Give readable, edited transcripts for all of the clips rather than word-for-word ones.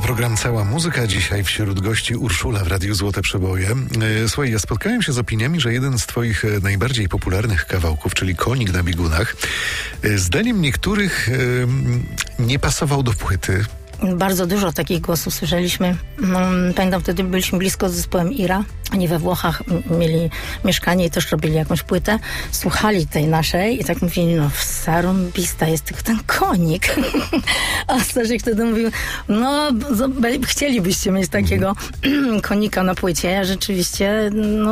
program Cała Muzyka. Dzisiaj wśród gości Urszula w Radiu Złote Przeboje. Słuchaj, ja spotkałem się z opiniami, że jeden z twoich najbardziej popularnych kawałków, czyli Konik na biegunach, zdaniem niektórych nie pasował do płyty. Bardzo dużo takich głosów słyszeliśmy. Pamiętam, wtedy byliśmy blisko z zespołem Ira. Oni we Włochach mieli mieszkanie i też robili jakąś płytę. Słuchali tej naszej i tak mówili, no zarąbista jest tylko ten konik. A Staszek wtedy mówił, no chcielibyście mieć takiego konika na płycie. Rzeczywiście,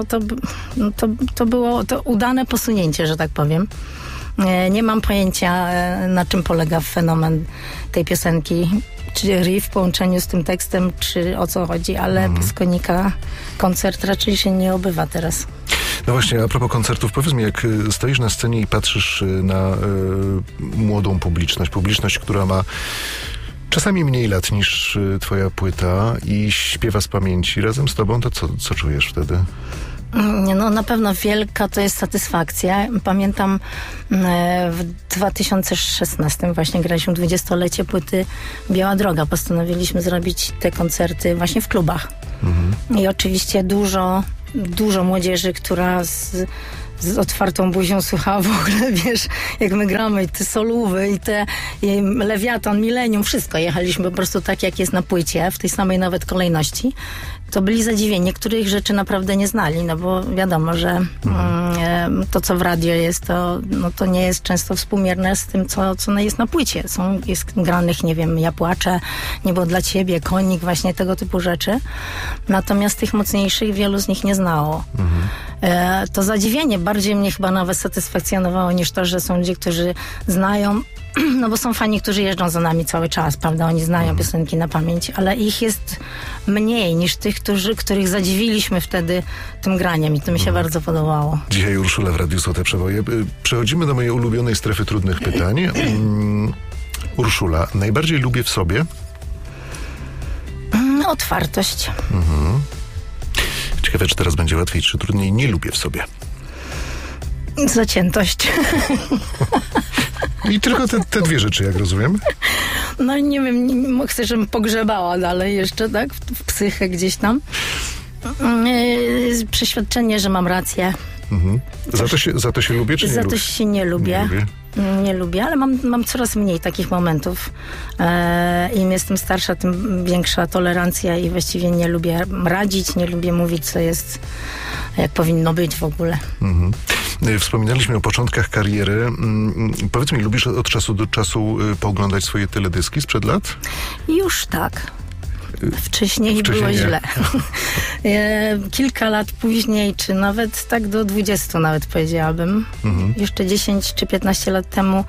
to było to udane posunięcie, że tak powiem. Nie mam pojęcia, na czym polega fenomen tej piosenki. Czy riff w połączeniu z tym tekstem, czy o co chodzi, ale bez konika koncert raczej się nie obywa teraz. No właśnie, a propos koncertów, powiedz mi, jak stoisz na scenie i patrzysz na młodą publiczność, która ma czasami mniej lat niż twoja płyta i śpiewa z pamięci razem z tobą, to co czujesz wtedy? No na pewno wielka to jest satysfakcja. Pamiętam w 2016 właśnie graliśmy 20-lecie płyty Biała Droga. Postanowiliśmy zrobić te koncerty właśnie w klubach. I oczywiście dużo młodzieży, która z otwartą buzią słuchała w ogóle, wiesz, jak my gramy, te solówy i Lewiatan, Millennium, wszystko. Jechaliśmy po prostu tak, jak jest na płycie, w tej samej nawet kolejności. To byli zadziwieni. Niektórych rzeczy naprawdę nie znali, no bo wiadomo, że to, co w radio jest, to nie jest często współmierne z tym, co jest na płycie. Jest granych, nie wiem, Ja płaczę, Nie było dla ciebie, Konik, właśnie tego typu rzeczy. Natomiast tych mocniejszych wielu z nich nie znało. To zadziwienie bardziej mnie chyba nawet satysfakcjonowało niż to, że są ludzie, którzy znają, no bo są fani, którzy jeżdżą za nami cały czas, prawda? Oni znają piosenki na pamięć, ale ich jest mniej niż tych, których zadziwiliśmy wtedy tym graniem i to mi się bardzo podobało. Dzisiaj Urszula w Radiu Złote Przeboje. Przechodzimy do mojej ulubionej strefy trudnych pytań. Urszula, najbardziej lubię w sobie? Otwartość. Ciekawe, czy teraz będzie łatwiej, czy trudniej. Nie lubię w sobie. Zaciętość. I tylko te dwie rzeczy, jak rozumiem? No nie wiem, chcę, żebym pogrzebała dalej jeszcze, tak? W psychę gdzieś tam. Przeświadczenie, że mam rację. Za to się lubię, czy nie lubię? Za to się nie lubię. Nie lubię, ale mam coraz mniej takich momentów. Im jestem starsza, tym większa tolerancja i właściwie nie lubię radzić, nie lubię mówić, co jest, jak powinno być w ogóle. Wspominaliśmy o początkach kariery. Powiedz mi, lubisz od czasu do czasu pooglądać swoje teledyski sprzed lat? Już tak. Wcześniej było nie. źle. Kilka lat później, czy nawet tak do 20 nawet powiedziałabym. Jeszcze 10 czy 15 lat temu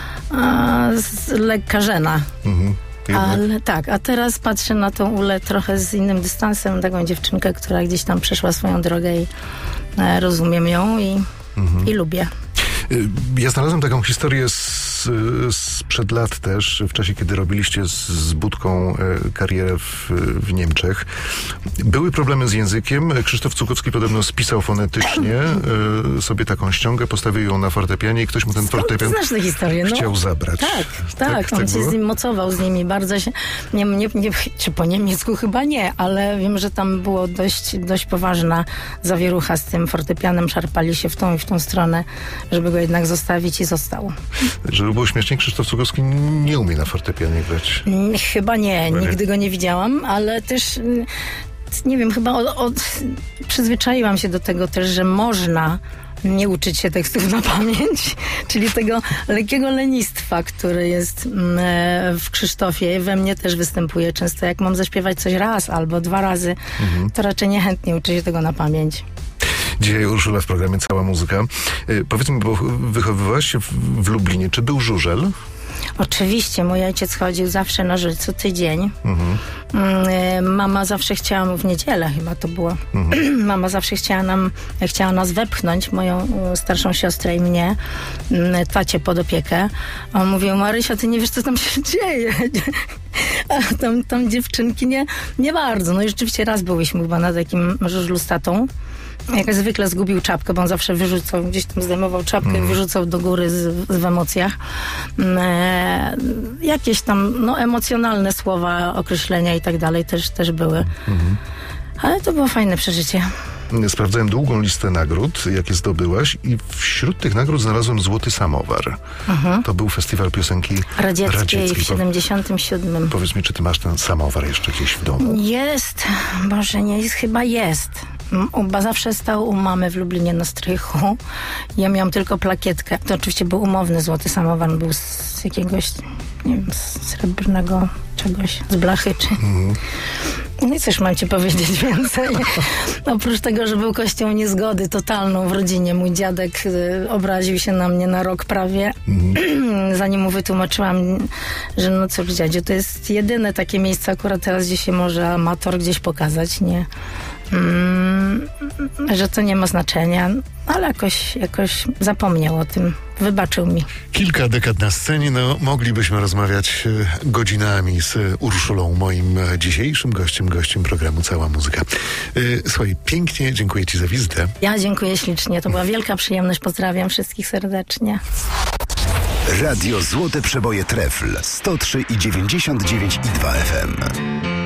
lekka żena. Ale tak, a teraz patrzę na tą Ulę trochę z innym dystansem, taką dziewczynkę, która gdzieś tam przeszła swoją drogę i rozumiem ją i lubię. Ja znalazłem taką historię sprzed lat też, w czasie, kiedy robiliście z Budką karierę w Niemczech. Były problemy z językiem. Krzysztof Cukowski podobno spisał fonetycznie sobie taką ściągę, postawił ją na fortepianie i ktoś mu ten fortepian chciał zabrać. Tak, on się z nim mocował z nimi bardzo się, czy po niemiecku chyba nie, ale wiem, że tam było dość poważna zawierucha z tym fortepianem, szarpali się w tą i w tą stronę, żeby go jednak zostawić i został. Żeby było śmiesznie, Krzysztof Cukowski nie umie na fortepianie grać. Chyba nie, nigdy go nie widziałam, ale też nie wiem, chyba przyzwyczaiłam się do tego też, że można nie uczyć się tekstów na pamięć, czyli tego lekkiego lenistwa, które jest w Krzysztofie, we mnie też występuje często. Jak mam zaśpiewać coś raz albo 2 razy, to raczej niechętnie uczę się tego na pamięć. Dzisiaj Urszula w programie Cała Muzyka. Powiedz mi, bo wychowywałaś się w Lublinie. Czy był żużel? Oczywiście. Mój ojciec chodził zawsze na żużel co tydzień. Mama zawsze chciała, w niedzielę chyba to było, mama zawsze chciała nas wepchnąć, moją starszą siostrę i mnie, tacie pod opiekę. A on mówił, Marysia, ty nie wiesz, co tam się dzieje. A tam dziewczynki nie bardzo. No i rzeczywiście raz byłyśmy chyba na takim żużlu z tatą. jak zwykle zgubił czapkę, bo on zawsze wyrzucał, gdzieś tam zdejmował czapkę i wyrzucał do góry w emocjach. Jakieś tam emocjonalne słowa, określenia i tak dalej też były. Ale to było fajne przeżycie. Sprawdzałem długą listę nagród, jakie zdobyłaś, i wśród tych nagród znalazłem Złoty Samowar. To był festiwal piosenki radzieckiej w 77. Powiedz mi, czy ty masz ten samowar jeszcze gdzieś w domu? Jest. Boże, nie jest, chyba jest. Bo zawsze stał u mamy w Lublinie na strychu. Ja miałam tylko plakietkę. To oczywiście był umowny Złoty Samowar. Był z jakiegoś, nie wiem, z srebrnego czegoś, z blachy, czy... No i cóż mam ci powiedzieć więcej? Oprócz tego, że był kością niezgody totalną w rodzinie. Mój dziadek obraził się na mnie na rok prawie. Zanim mu wytłumaczyłam, że no cóż, dziadziu, to jest jedyne takie miejsce akurat teraz, gdzie się może amator gdzieś pokazać, nie? Że to nie ma znaczenia, ale jakoś zapomniał o tym. Wybaczył mi. Kilka dekad na scenie, moglibyśmy rozmawiać godzinami z Urszulą, moim dzisiejszym gościem programu Cała Muzyka. Słuchaj, pięknie dziękuję ci za wizytę. Ja dziękuję ślicznie, to była wielka przyjemność, pozdrawiam wszystkich serdecznie. Radio Złote Przeboje Trefl 103,99 i 2 FM.